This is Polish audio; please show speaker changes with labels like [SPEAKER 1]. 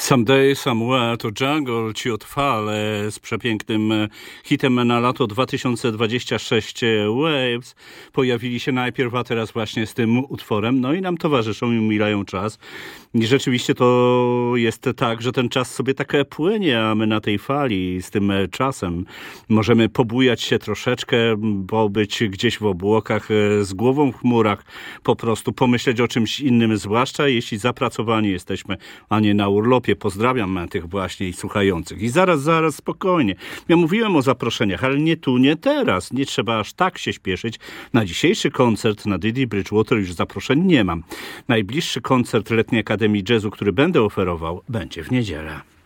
[SPEAKER 1] Someday, Somewhere to Jungle, Ciut Fall z przepięknym hitem na lato 2026 Waves pojawili się najpierw, a teraz właśnie z tym utworem, no i nam towarzyszą i umilają czas. I rzeczywiście to jest tak, że ten czas sobie tak płynie, a my na tej fali z tym czasem możemy pobujać się troszeczkę, pobyć gdzieś w obłokach, z głową w chmurach, po prostu pomyśleć o czymś innym, zwłaszcza jeśli zapracowani jesteśmy, a nie na urlopie. Pozdrawiam tych właśnie słuchających. I zaraz, spokojnie. Ja mówiłem o zaproszeniach, ale nie tu, nie teraz. Nie trzeba aż tak się śpieszyć. Na dzisiejszy koncert na Didi Bridgewater już zaproszeń nie mam. Najbliższy koncert Letniej Akademii Jazzu, który będę oferował, będzie w niedzielę.